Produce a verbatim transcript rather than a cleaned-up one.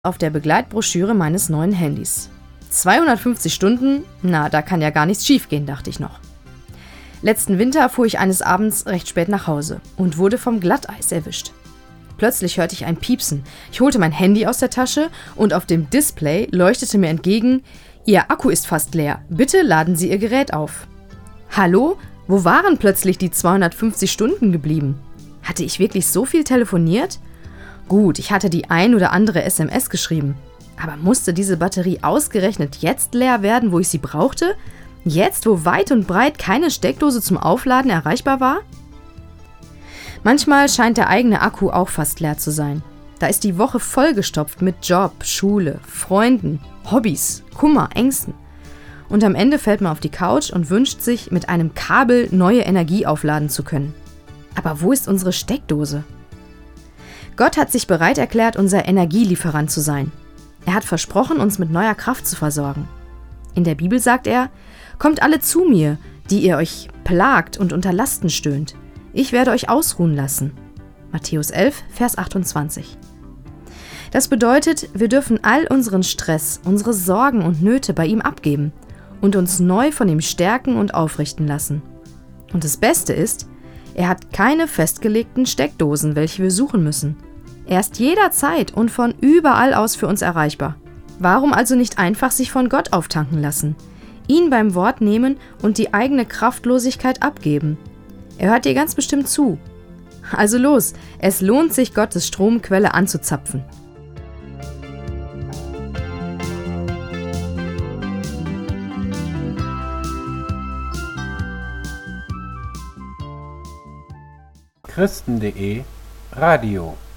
auf der Begleitbroschüre meines neuen Handys. zweihundertfünfzig Stunden, na, da kann ja gar nichts schiefgehen, dachte ich noch. Letzten Winter fuhr ich eines Abends recht spät nach Hause und wurde vom Glatteis erwischt. Plötzlich hörte ich ein Piepsen. Ich holte mein Handy aus der Tasche und auf dem Display leuchtete mir entgegen: Ihr Akku ist fast leer. Bitte laden Sie Ihr Gerät auf. Hallo? Wo waren plötzlich die zweihundertfünfzig Stunden geblieben? Hatte ich wirklich so viel telefoniert? Gut, ich hatte die ein oder andere S M S geschrieben. Aber musste diese Batterie ausgerechnet jetzt leer werden, wo ich sie brauchte? Jetzt, wo weit und breit keine Steckdose zum Aufladen erreichbar war? Manchmal scheint der eigene Akku auch fast leer zu sein. Da ist die Woche vollgestopft mit Job, Schule, Freunden, Hobbys, Kummer, Ängsten. Und am Ende fällt man auf die Couch und wünscht sich, mit einem Kabel neue Energie aufladen zu können. Aber wo ist unsere Steckdose? Gott hat sich bereit erklärt, unser Energielieferant zu sein. Er hat versprochen, uns mit neuer Kraft zu versorgen. In der Bibel sagt er: Kommt alle zu mir, die ihr euch plagt und unter Lasten stöhnt. Ich werde euch ausruhen lassen. Matthäus elf, Vers achtundzwanzig. Das bedeutet, wir dürfen all unseren Stress, unsere Sorgen und Nöte bei ihm abgeben und uns neu von ihm stärken und aufrichten lassen. Und das Beste ist, er hat keine festgelegten Steckdosen, welche wir suchen müssen. Er ist jederzeit und von überall aus für uns erreichbar. Warum also nicht einfach sich von Gott auftanken lassen, ihn beim Wort nehmen und die eigene Kraftlosigkeit abgeben? Er hört dir ganz bestimmt zu. Also los, es lohnt sich, Gottes Stromquelle anzuzapfen. Christen punkt de Radio